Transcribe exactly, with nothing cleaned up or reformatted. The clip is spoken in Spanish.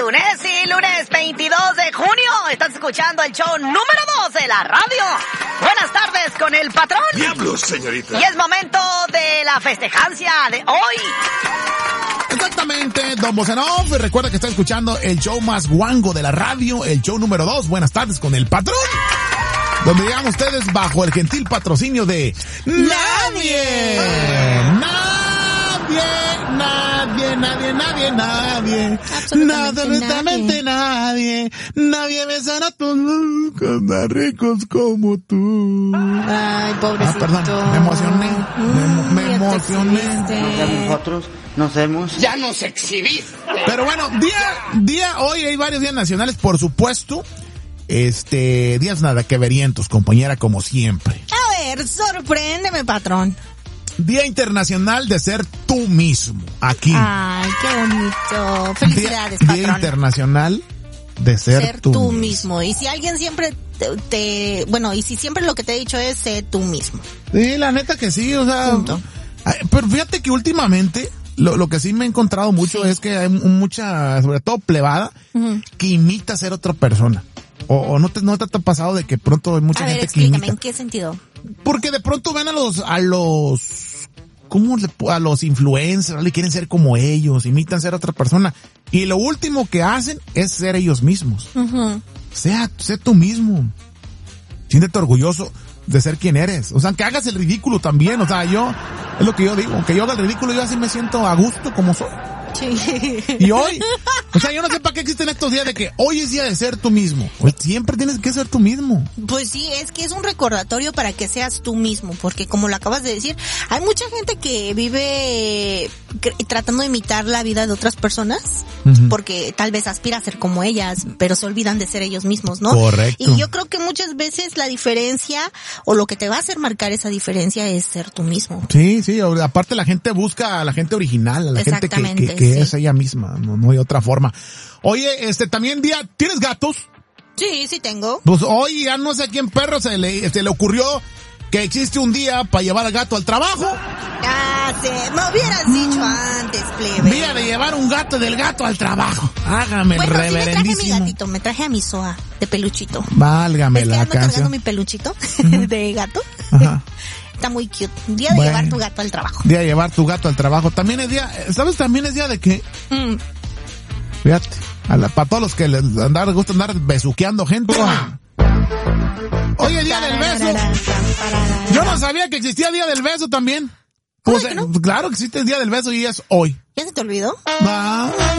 lunes y lunes veintidós de junio. Estás escuchando el show número dos de la radio. Buenas tardes con el patrón. Diablos, señorita. Y es momento de la festejancia de hoy. Exactamente, Don Bosanov. Recuerda que está escuchando el show más guango de la radio, el show número dos. Buenas tardes con el patrón. Donde llegan ustedes bajo el gentil patrocinio de nadie. Nadie, nadie, nadie, nadie, nadie. Nada, absolutamente nadie. Nadie me sana tus ojos tan ricos como tú. Ay, pobrecito. Ah, perdón, me emocioné. Me, me emocioné. Nosotros nos vemos. Ya nos exhibiste. Pero bueno, día, día, hoy hay varios días nacionales, por supuesto. Este, días nada que verientos, compañera, como siempre. A ver, sorpréndeme, patrón. Día Internacional de Ser Tú Mismo, aquí. Ay, qué bonito. Felicidades, Día, patrón. Día Internacional de Ser, ser tú, tú mismo. mismo. Y si alguien siempre te, te, bueno, y si siempre lo que te he dicho es ser tú mismo. Sí, la neta que sí, o sea. Punto. Pero fíjate que últimamente, lo, lo que sí me he encontrado mucho sí. es que hay mucha, sobre todo plebada, uh-huh. que imita a ser otra persona. O, o no te, no te ha pasado de que pronto hay mucha a gente ver, que imita. explícame, ¿en qué sentido? Porque de pronto ven a los, a los, ¿cómo le, a los influencers, le quieren ser como ellos, imitan ser otra persona. Y lo último que hacen es ser ellos mismos. Uh-huh. Sea, sé tú mismo. Siéntete orgulloso de ser quien eres. O sea, que hagas el ridículo también. O sea, yo, es lo que yo digo, aunque yo haga el ridículo, yo así me siento a gusto como soy. Sí. Y hoy, o sea, yo no sé para qué existen estos días de que hoy es día de ser tú mismo. Hoy siempre tienes que ser tú mismo. Pues sí, es que es un recordatorio para que seas tú mismo, porque como lo acabas de decir, hay mucha gente que vive tratando de imitar la vida de otras personas, uh-huh. porque tal vez aspira a ser como ellas, pero se olvidan de ser ellos mismos, ¿no? Correcto. Y yo creo que muchas veces la diferencia, o lo que te va a hacer marcar esa diferencia es ser tú mismo. Sí, sí, aparte la gente busca a la gente original, a la gente que, que, que sí. es ella misma, no, no hay otra forma. Oye, este, también día, ¿tienes gatos? Sí, sí tengo. Pues hoy ya no sé a quién perro se le, se le ocurrió que existe un día para llevar al gato al trabajo. Ah, sí, me hubieras dicho antes, plebe. Día de llevar un gato del gato al trabajo. Hágame bueno, reverendísimo. Sí, me traje a mi gatito, me traje a mi Soa de peluchito. Válgame es la que ando canción. cargando mi peluchito uh-huh. de gato. Ajá. Está muy cute. Día de bueno, llevar tu gato al trabajo. Día de llevar tu gato al trabajo. También es día, ¿sabes? También es día de qué? Mm. Fíjate, a la, para todos los que les andar, gusta andar besuqueando gente. Oye, día del beso. Yo no sabía que existía día del beso también. Pues, no? Claro que existe el día del beso y es hoy. ¿Ya se te olvidó? Va.